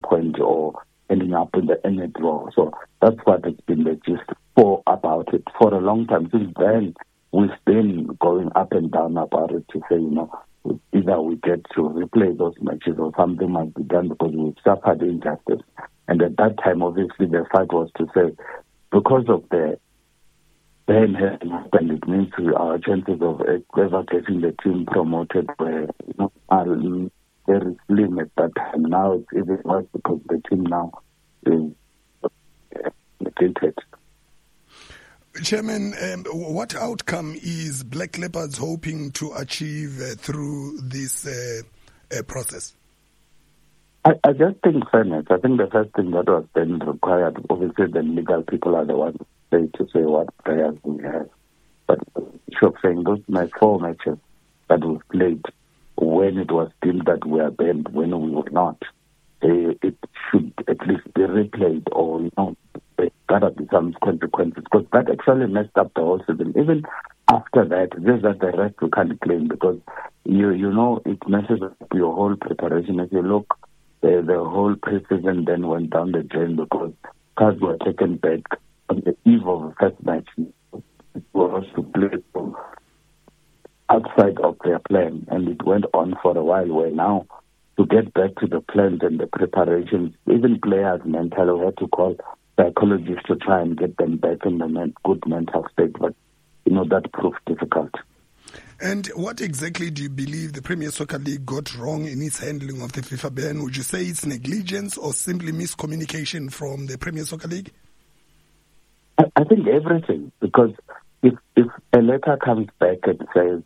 point or ending up in the draw. So that's what has been the gist about it for a long time. Since then, we've been going up and down about it to say, either we get to replay those matches or something might be done because we've suffered injustice. And at that time, obviously, the fight was to say, because of the ban having happened, it means our chances of ever getting the team promoted were are very slim at that time. Now it's even worse because the team now is negated. Chairman, what outcome is Black Leopards hoping to achieve through this process? I just think fairness. I think the first thing that was then required, obviously the legal people are the ones to say what players we have. But Bishop saying those 4 matches that we played when it was deemed that we are banned, when we were not, it should at least be replayed or, there gotta be some consequences because that actually messed up the whole season. Even after that, just that the rest we can't claim because it messes up your whole preparation. If you look, the whole preseason then went down the drain because cards were taken back on the eve of the first match. It was to play outside of their plan, and it went on for a while. Where now to get back to the plans and the preparations, even players mentally had to call psychologists to try and get them back in the good mental state, but that proved difficult. And what exactly do you believe the Premier Soccer League got wrong in its handling of the FIFA ban? Would you say it's negligence or simply miscommunication from the Premier Soccer League? I think everything, because if a letter comes back and says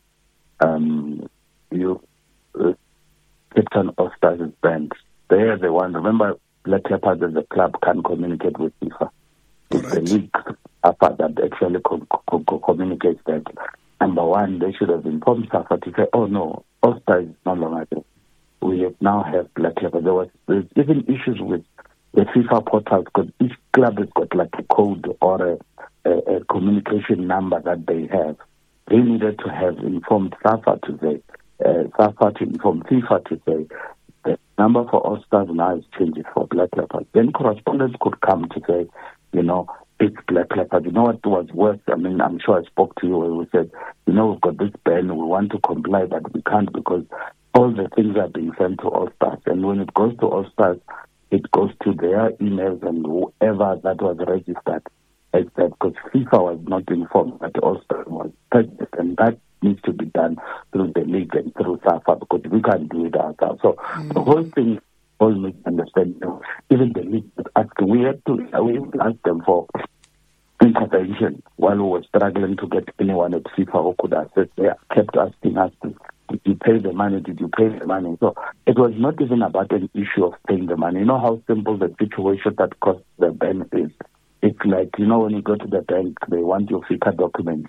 Captain Ostars is banned, they're the one. Remember, Black Leopards as a club can communicate with FIFA. It's the league that actually communicates that. Number one, they should have informed SAFA to say, oh no, Ostars is no longer there. We now have Black Leopards. There's even issues with the FIFA portals because each club has got like a code or a communication number that they have. They needed to have informed SAFA to say, SAFA to inform FIFA to say, the number for All Stars now is changed for Black Leopards. Then correspondents could come to say, it's Black Leopards. You know what was worse? I mean, I'm sure I spoke to you where we said, we've got this ban, we want to comply, but we can't because all the things are being sent to All Stars. And when it goes to All Stars, it goes to their emails and whoever that was registered. Because FIFA was not informed that All Stars was purchased, and that needs to be done through the league and through SAFA because we can't do it ourselves. So the whole thing, all misunderstanding. Even the league was asking, we even asked them for intervention while we were struggling to get anyone at FIFA who could assist. They kept asking us, did you pay the money? Did you pay the money? So it was not even about an issue of paying the money. You know how simple the situation that cost the ban is? It's like, when you go to the bank, they want your FIFA documents.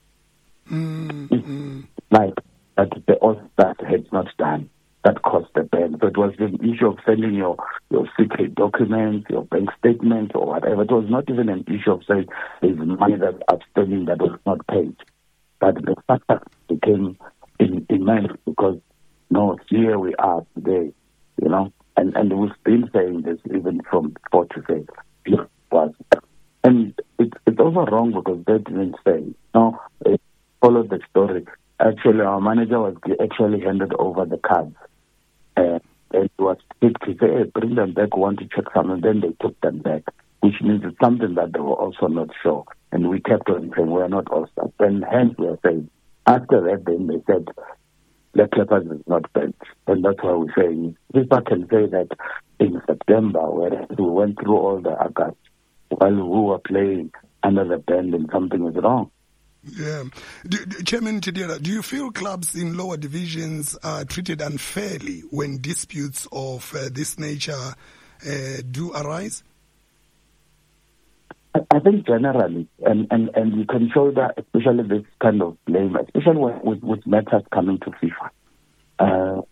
Like that the All-Stars had not done. That caused the ban. So it was the issue of sending your secret documents, your bank statements or whatever. It was not even an issue of saying there's money that's outstanding that was not paid. But the fact that became immense because, here we are today, and we've been saying this even from before to say, and it's also wrong because they didn't say, follow the story. Actually, our manager was actually handed over the cards. And it was picked to say, hey, bring them back, we want to check some, and then they took them back, which means it's something that they were also not sure. And we kept on saying, we're not all stars. And hence we are saying, after that, then they said, Black Leopards is not banned. And that's why we're saying, people can say that in September, where we went through all the August, while we were playing under the ban, then something is wrong. Yeah. Chairman Tidera, do you feel clubs in lower divisions are treated unfairly when disputes of this nature do arise? I think generally, and you can show that, especially this kind of blame, especially with matters coming to FIFA.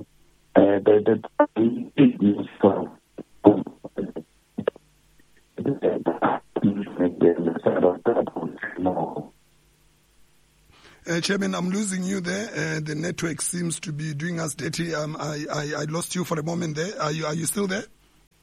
Chairman, I'm losing you there. The network seems to be doing us dirty. I lost you for a moment there. Are you still there?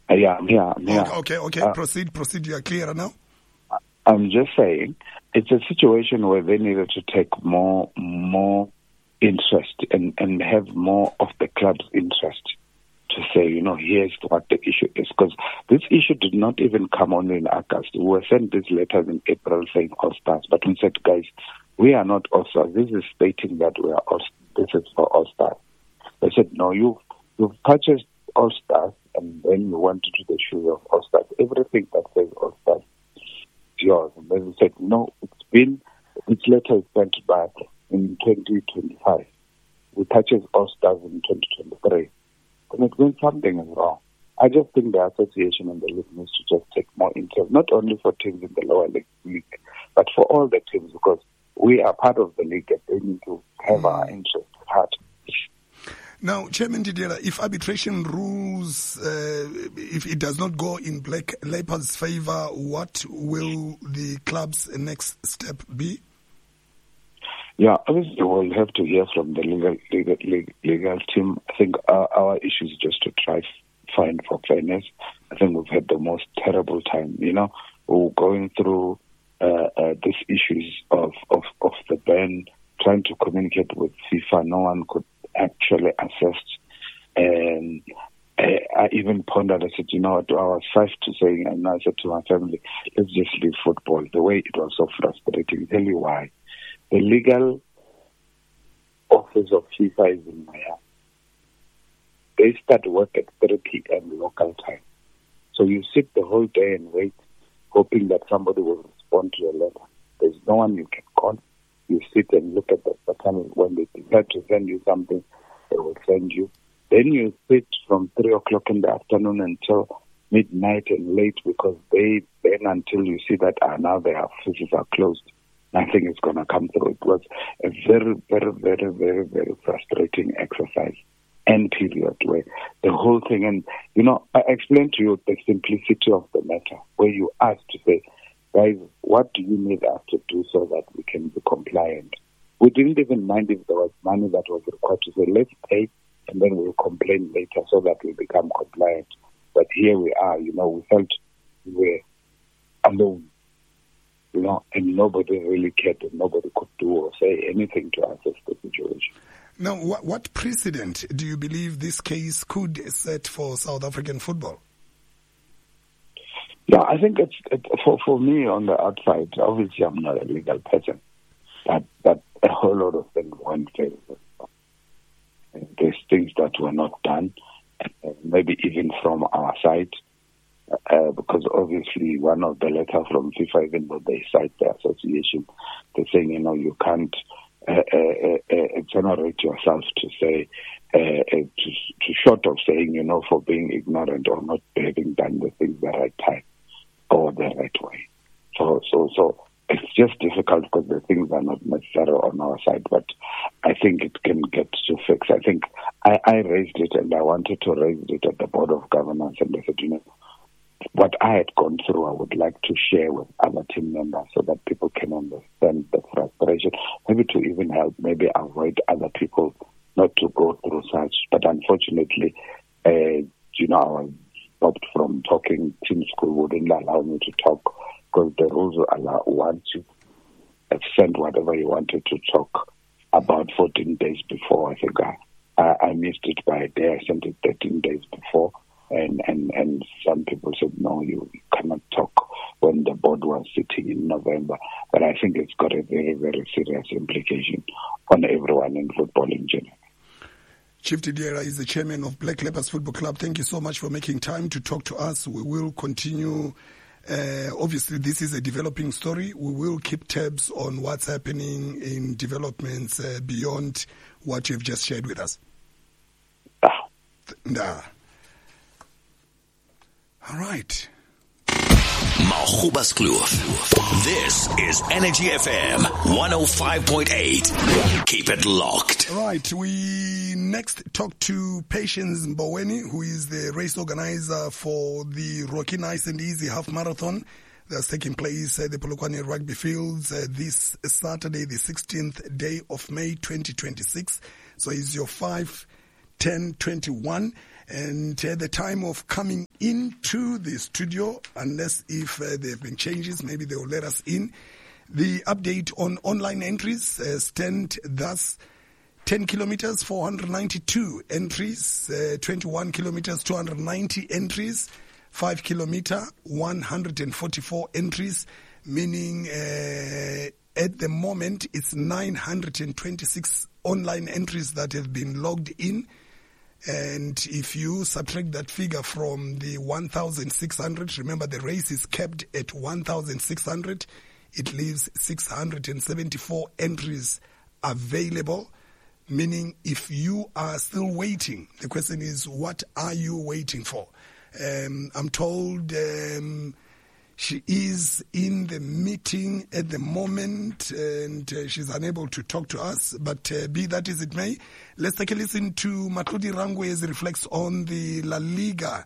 Yeah, I'm here. Okay. Proceed. You are clearer now. I'm just saying, it's a situation where they needed to take more interest and have more of the club's interest to say, here's what the issue is. Because this issue did not even come only in August. We were sent these letters in April saying All Stars, but we said, guys, we are not All Stars. This is stating that this is for All Stars. They said, no, you've purchased All Stars, and then you want to do the shoes of All Stars. Everything that says All Stars is yours. And then we said, no, this letter is sent back in 2025. We purchased All Stars in 2023. And it means something is wrong. I just think the association and the league needs to just take more interest, not only for teams in the lower league, but for all the teams, because we are part of the league and they need to have our interest at heart. Now, Chairman Didier, if arbitration rules, if it does not go in Black Leopards' favor, what will the club's next step be? Yeah, obviously we'll have to hear from the legal team. I think our issue is just to try find for fairness. I think we've had the most terrible time. We're going through these issues of the ban, trying to communicate with FIFA. No one could actually assess. And I even pondered, I said, I was 5 to saying, and I said to my family, let's just leave football. The way it was so frustrating. I'll tell you why. The legal office of FIFA is in Miami. They start work at 3 p.m. local time. So you sit the whole day and wait, hoping that somebody will respond to your letter. There's no one you can call. You sit and look at the pattern. When they decide to send you something, they will send you. Then you sit from 3 o'clock in the afternoon until midnight and late, because then until you see that now their offices are closed, nothing is going to come through. It was a very, very, very, very, very frustrating exercise and period where the whole thing, and I explained to you the simplicity of the matter, where you ask to say, guys, what do you need us to do so that we can be compliant? We didn't even mind if there was money that was required to say, let's pay and then we'll complain later so that we become compliant. But here we are, we felt we were alone. And nobody really cared, and nobody could do or say anything to assess the situation. Now, what precedent do you believe this case could set for South African football? Yeah, I think it's for me on the outside. Obviously, I'm not a legal person, but a whole lot of things went very well. There's things that were not done, maybe even from our side. Because obviously one of the letters from FIFA, even though they cite the association, they're saying, you can't exonerate yourself to say, to short of saying, for being ignorant or not having done the things the right time or the right way. So it's just difficult because the things are not necessarily on our side, but I think it can get to fix. I think I raised it, and I wanted to raise it at the Board of Governors, and they said, what I had gone through, I would like to share with other team members so that people can understand the frustration, maybe to even help, maybe avoid other people not to go through such. But unfortunately, I was stopped from talking. Team school wouldn't allow me to talk because the rules allow once you have sent whatever you wanted to talk about 14 days before. I think I missed it by a day. I sent it 13 days before. And some people said, no, you cannot talk when the board was sitting in November. But I think it's got a very, very serious implication on everyone in football in general. Chief Didier is the chairman of Black Leopards Football Club. Thank you so much for making time to talk to us. We will continue. Obviously, this is a developing story. We will keep tabs on what's happening in developments beyond what you've just shared with us. All right. Magubas Kloof. This is Energy FM 105.8. Keep it locked. All right. We next talk to Patience Mboweni, who is the race organizer for the Rocky Nice and Easy Half Marathon that's taking place at the Polokwane Rugby Fields this Saturday, the 16th day of May 2026. So it's your 5, 10, 21. And at the time of coming into the studio, unless if there have been changes, maybe they will let us in. The update on online entries stand thus: 10 kilometers, 492 entries, 21 kilometers, 290 entries, 5 kilometer, 144 entries, meaning at the moment it's 926 online entries that have been logged in. And if you subtract that figure from the 1,600, remember the race is capped at 1,600, it leaves 674 entries available. Meaning, if you are still waiting, the question is, what are you waiting for? I'm told she is in the meeting at the moment and she's unable to talk to us. But be that as it may, let's take a listen to Matlodi Rangwe as he reflects on the La Liga.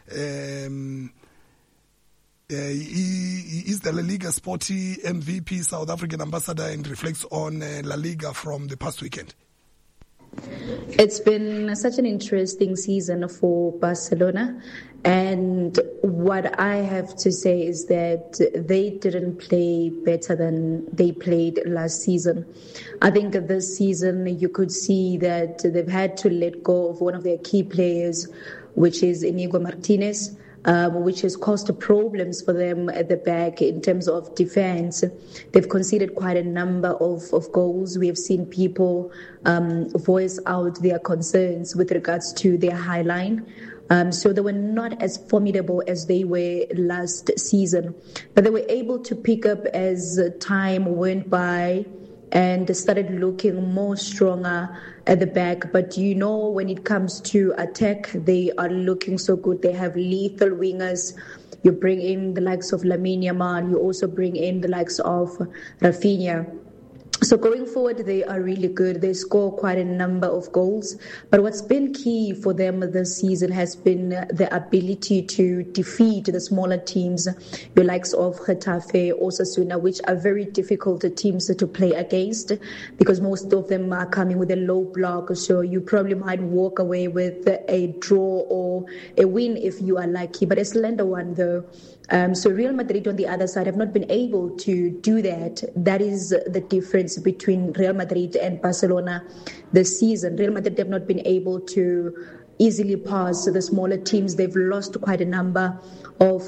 He is the La Liga Sporty MVP, South African ambassador, and reflects on La Liga from the past weekend. It's been such an interesting season for Barcelona, and what I have to say is that they didn't play better than they played last season. I think this season you could see that they've had to let go of one of their key players, which is Inigo Martinez, which has caused problems for them at the back in terms of defense. They've conceded quite a number of goals. We have seen people voice out their concerns with regards to their high line. So they were not as formidable as they were last season. But they were able to pick up as time went by and started looking more stronger at the back. But you know, when it comes to attack, they are looking so good. They have lethal wingers. You bring in the likes of Lamine Yamal. You also bring in the likes of Rafinha. So going forward, they are really good. They score quite a number of goals. But what's been key for them this season has been the ability to defeat the smaller teams, the likes of Getafe, Osasuna, which are very difficult teams to play against because most of them are coming with a low block. So you probably might walk away with a draw or a win if you are lucky, but a slender one though. So Real Madrid on the other side have not been able to do that. That is the difference between Real Madrid and Barcelona this season. Real Madrid have not been able to easily pass the smaller teams. They've lost quite a number of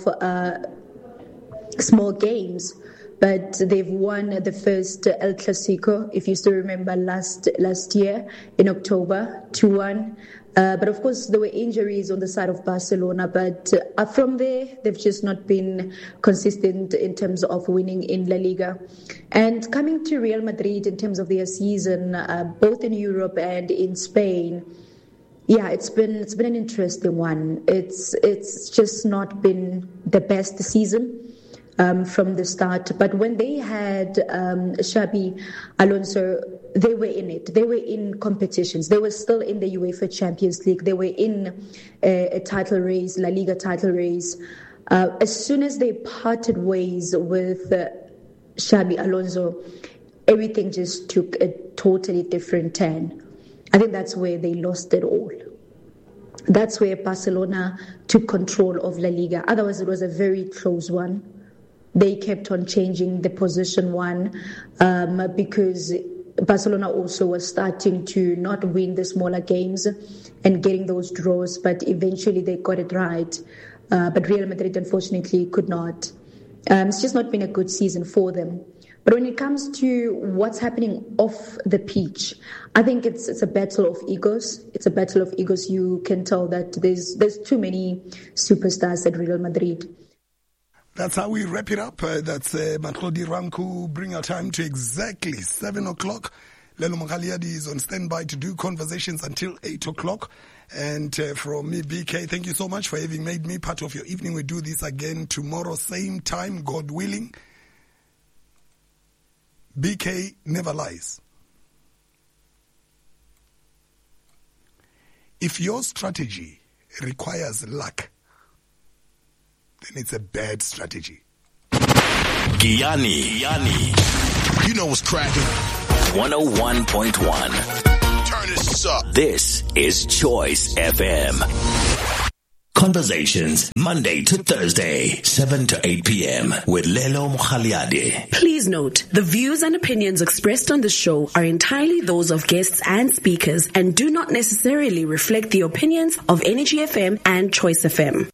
small games, but they've won the first El Clasico, if you still remember, last year in October, 2-1. But of course, there were injuries on the side of Barcelona. But from there, they've just not been consistent in terms of winning in La Liga. And coming to Real Madrid in terms of their season, both in Europe and in Spain, yeah, it's been an interesting one. It's just not been the best season from the start. But when they had Xabi Alonso, they were in it. They were in competitions. They were still in the UEFA Champions League. They were in a title race, La Liga title race. As soon as they parted ways with Xabi Alonso, everything just took a totally different turn. I think that's where they lost it all. That's where Barcelona took control of La Liga. Otherwise, it was a very close one. They kept on changing the position one because Barcelona also was starting to not win the smaller games and getting those draws, but eventually they got it right. But Real Madrid, unfortunately, could not. It's just not been a good season for them. But when it comes to what's happening off the pitch, I think it's a battle of egos. It's a battle of egos. You can tell that there's too many superstars at Real Madrid. That's how we wrap it up. That's Matlodi Ranku. Bring our time to exactly 7 o'clock. Lelo Magaliadi is on standby to do conversations until 8 o'clock. And from me, BK, thank you so much for having made me part of your evening. We do this again tomorrow, same time, God willing. BK never lies. If your strategy requires luck, then it's a bad strategy. Giyani. You know what's cracking. 101.1. Turn this up. This is Choice FM. Conversations, Monday to Thursday, 7 to 8 p.m. with Lelo Mkhaliade. Please note, the views and opinions expressed on this show are entirely those of guests and speakers and do not necessarily reflect the opinions of Energy FM and Choice FM.